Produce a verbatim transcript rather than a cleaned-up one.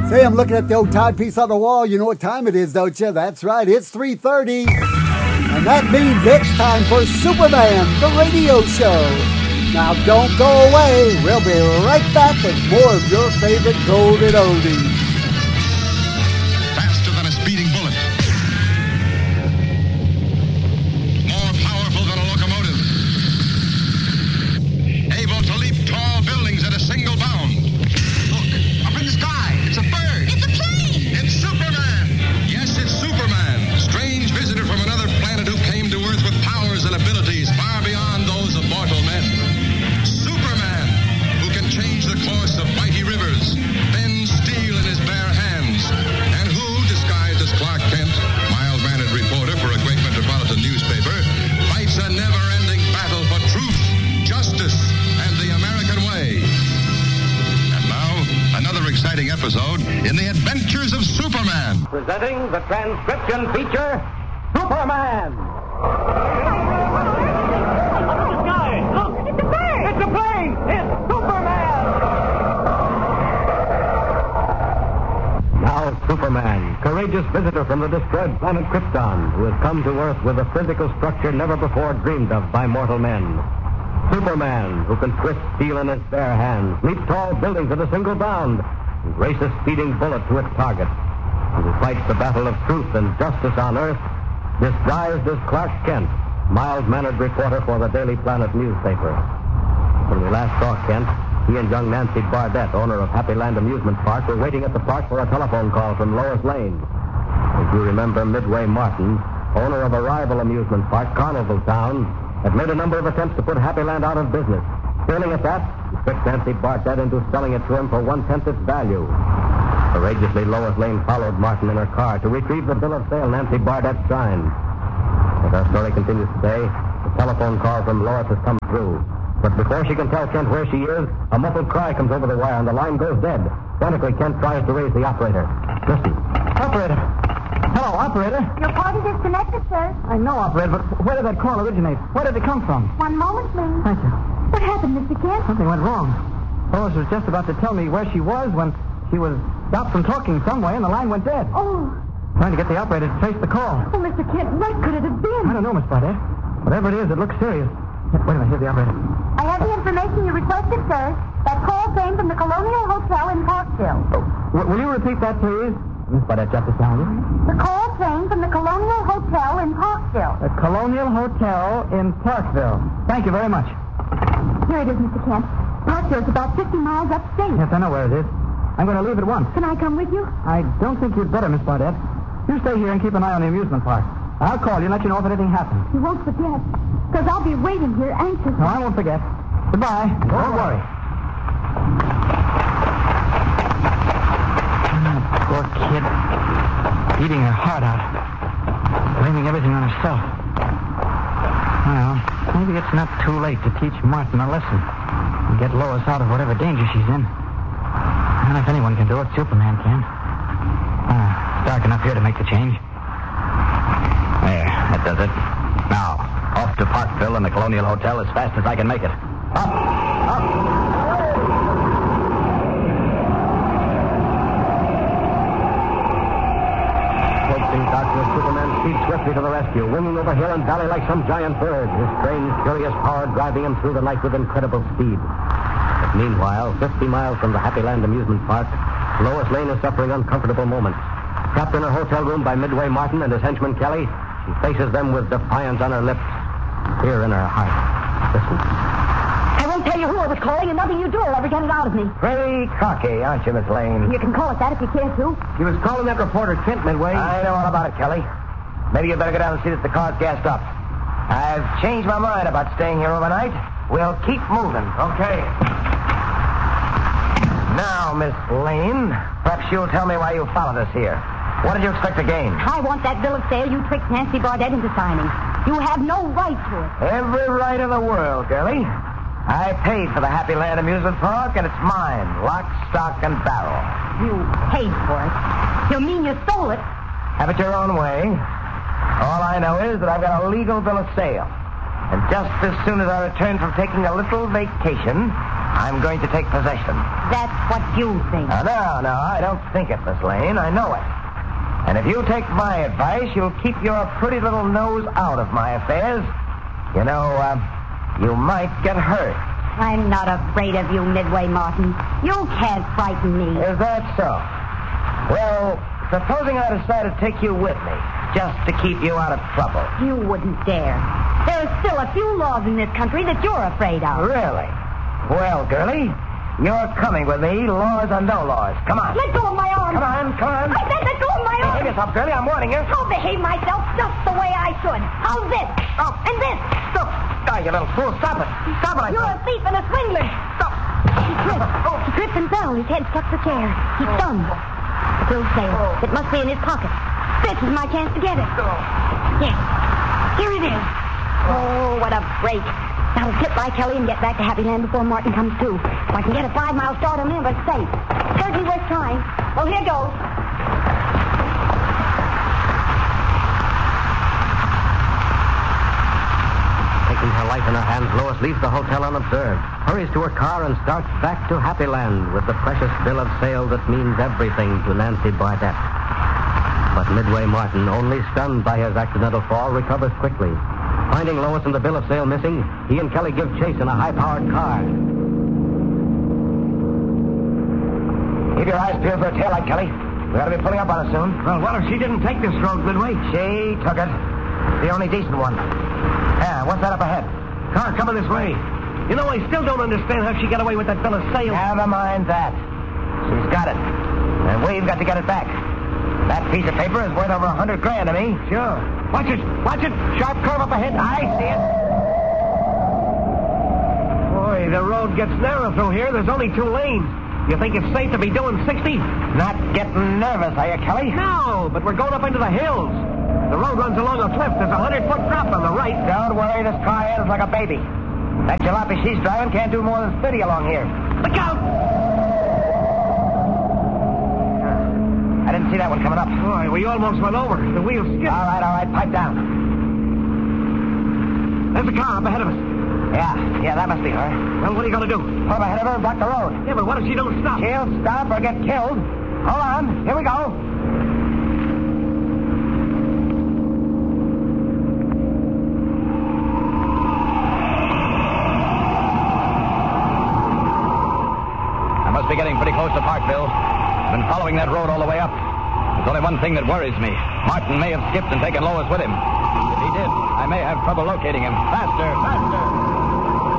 Say, I'm looking at the old timepiece on the wall. You know what time it is, don't you? That's right, it's three thirty. And that means it's time for Superman, the radio show. Now, don't go away. We'll be right back with more of your favorite golden oldies. Faster than a speeding bullet. More powerful than a locomotive. Able to leap tall buildings at a single bound. Look, up in the sky. It's a bird. It's a plane. It's Superman. Yes, it's Superman. Strange visitor from another planet who came to Earth with powers and abilities far beyond those of mortal men. Superman, who can change the course of mighty rivers, bend steel in his bare hands, and who, disguised as Clark Kent, mild-mannered reporter for a great metropolitan newspaper, fights a never-ending battle for truth, justice, and the American way. And now, another exciting episode in the adventures of Superman. Presenting the transcription feature, Superman. It's a plane! It's Superman! Now Superman, courageous visitor from the destroyed planet Krypton, who has come to Earth with a physical structure never before dreamed of by mortal men. Superman, who can twist steel in his bare hands, leap tall buildings at a single bound, and race a speeding bullet to its target. And who fights the battle of truth and justice on Earth, disguised as Clark Kent, mild-mannered reporter for the Daily Planet newspaper. When we last saw Kent, he and young Nancy Bardette, owner of Happy Land Amusement Park, were waiting at the park for a telephone call from Lois Lane. As you remember, Midway Martin, owner of a rival amusement park, Carnival Town, had made a number of attempts to put Happy Land out of business. Failing at that, he tricked Nancy Bardette into selling it to him for one-tenth its value. Courageously, Lois Lane followed Martin in her car to retrieve the bill of sale Nancy Bardette signed. As our story continues today, the telephone call from Lois has come through. But before she can tell Kent where she is, a muffled cry comes over the wire and the line goes dead. Frantically, Kent tries to raise the operator. Listen. Operator. Hello, operator. Your call is disconnected, sir. I know, operator, but where did that call originate? Where did it come from? One moment, please. Thank you. What happened, Mister Kent? Something went wrong. Lois was just about to tell me where she was when she was stopped from talking some way and the line went dead. Oh. Trying to get the operator to trace the call. Oh, Mister Kent, what could it have been? I don't know, Miss Bardette. Whatever it is, it looks serious. Wait a minute, here's the operator. I have the information you requested, sir. That call came from the Colonial Hotel in Parkville. Oh, w- will you repeat that, please? Miss Bardette, jot this down. The call came from the Colonial Hotel in Parkville. The Colonial Hotel in Parkville. Thank you very much. Here it is, Mister Kent. Parkville's about fifty miles upstate. Yes, I know where it is. I'm going to leave at once. Can I come with you? I don't think you'd better, Miss Bardette. You stay here and keep an eye on the amusement park. I'll call you and let you know if anything happens. You won't forget, because I'll be waiting here anxiously. No, I won't forget. Goodbye. Don't worry. Oh, poor kid. Eating her heart out. Blaming everything on herself. Well, maybe it's not too late to teach Martin a lesson and get Lois out of whatever danger she's in. And if anyone can do it, Superman can. Ah, it's dark enough here to make the change. There, that does it. Now, off to Parkville and the Colonial Hotel as fast as I can make it. Up! Up! Cloaked in darkness, Superman speeds swiftly to the rescue, winging over hill and valley like some giant bird, his strange, curious power driving him through the night with incredible speed. But meanwhile, fifty miles from the Happy Land Amusement Park, Lois Lane is suffering uncomfortable moments. Trapped in her hotel room by Midway Martin and his henchman Kelly, she faces them with defiance on her lips, fear in her heart. Listen. I won't tell you who I was calling, and nothing you do will ever get it out of me. Pretty cocky, aren't you, Miss Lane? You can call it that if you care to. She was calling that reporter Kent, Midway. I know all about it, Kelly. Maybe you'd better go down and see that the car's gassed up. I've changed my mind about staying here overnight. We'll keep moving. Okay. Now, Miss Lane, perhaps you'll tell me why you followed us here. What did you expect to gain? I want that bill of sale you tricked Nancy Bardette into signing. You have no right to it. Every right in the world, girlie. I paid for the Happy Land Amusement Park, and it's mine. Lock, stock, and barrel. You paid for it. You mean you stole it? Have it your own way. All I know is that I've got a legal bill of sale. And just as soon as I return from taking a little vacation, I'm going to take possession. That's what you think. Uh, no, no, I don't think it, Miss Lane. I know it. And if you take my advice, you'll keep your pretty little nose out of my affairs. You know, uh, you might get hurt. I'm not afraid of you, Midway Martin. You can't frighten me. Is that so? Well, supposing I decide to take you with me, just to keep you out of trouble. You wouldn't dare. There are still a few laws in this country that you're afraid of. Really? Well, girlie, you're coming with me, laws or no laws. Come on. Let go of my arm. Come on, come on. I said let go of my arm. Behave yourself, girlie. I'm warning you. I'll behave myself just the way I should. How's this? Oh. And this. Stop. Oh, you little fool. Stop it. Stop it, I You're said. a thief and a swindler. Stop. He tripped. He tripped and fell. His head struck the chair. He's stunned. The bill sale. It must be in his pocket. This is my chance to get it. Yes. Here it is. Oh, what a break. Now to slip by Kelly and get back to Happy Land before Martin comes to. If I can get a five-mile start on Memphis safe. Certainly worth trying. Well, here goes. Taking her life in her hands, Lois leaves the hotel unobserved, hurries to her car, and starts back to Happy Land with the precious bill of sale that means everything to Nancy Bardette. But Midway Martin, only stunned by his accidental fall, recovers quickly. Finding Lois and the bill of sale missing, he and Kelly give chase in a high-powered car. Keep your eyes peeled for a taillight, Kelly. We ought to be pulling up on her soon. Well, what if she didn't take this road, Midway? She took it. The only decent one. Yeah, what's that up ahead? Car coming this way. You know, I still don't understand how she got away with that bill of sale. Never mind that. She's got it. And we've got to get it back. That piece of paper is worth over a hundred grand to me. Sure. Watch it. Watch it. Sharp curve up ahead. I see it. Boy, the road gets narrow through here. There's only two lanes. You think it's safe to be doing sixty? Not getting nervous, are you, Kelly? No, but we're going up into the hills. The road runs along a cliff. There's a hundred-foot drop on the right. Don't worry, this car ends like a baby. That jalopy she's driving can't do more than thirty along here. Look out! I didn't see that one coming up. Boy, we almost went over. The wheels skipped. All right, all right, pipe down. There's a car up ahead of us. Yeah, yeah, that must be her. Well, what are you going to do? Pull up ahead of her and block the road. Yeah, but what if she don't stop? She'll stop or get killed. Hold on, here we go. I must be getting pretty close to Parkville. I've been following that road all the way up. There's only one thing that worries me. Martin may have skipped and taken Lois with him. If he did, I may have trouble locating him. Faster, faster.